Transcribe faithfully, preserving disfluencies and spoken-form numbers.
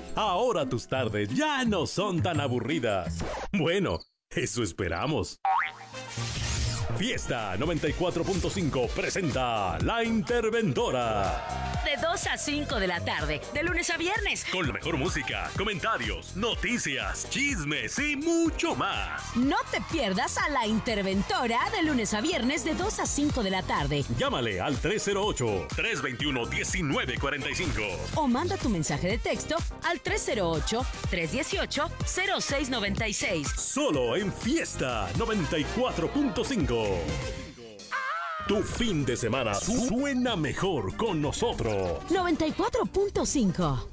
Ahora tus tardes ya no son tan aburridas. Bueno, eso esperamos. Fiesta noventa y cuatro punto cinco presenta La Interventora. De dos a cinco de la tarde, de lunes a viernes. Con la mejor música, comentarios, noticias, chismes y mucho más. No te pierdas a La Interventora de lunes a viernes de dos a cinco de la tarde. Llámale al tres cero ocho, tres dos uno, uno nueve cuatro cinco. O manda tu mensaje de texto al tres cero ocho, tres uno ocho, cero seis nueve seis. Solo en Fiesta noventa y cuatro punto cinco. Tu fin de semana suena mejor con nosotros. noventa y cuatro punto cinco.